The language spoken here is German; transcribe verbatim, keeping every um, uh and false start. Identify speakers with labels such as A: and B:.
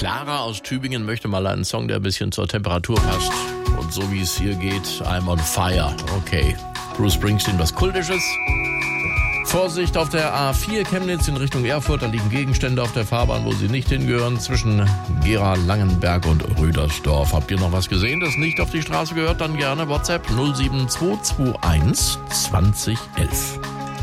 A: Clara aus Tübingen möchte mal einen Song, der ein bisschen zur Temperatur passt. Und so wie es hier geht, I'm on fire. Okay. Bruce Springsteen, was Kultisches. Vorsicht auf der A vier Chemnitz in Richtung Erfurt. Da liegen Gegenstände auf der Fahrbahn, wo sie nicht hingehören. Zwischen Gera, Langenberg und Rüdersdorf. Habt ihr noch was gesehen, das nicht auf die Straße gehört? Dann gerne WhatsApp null sieben zwei zwei eins zwanzig elf.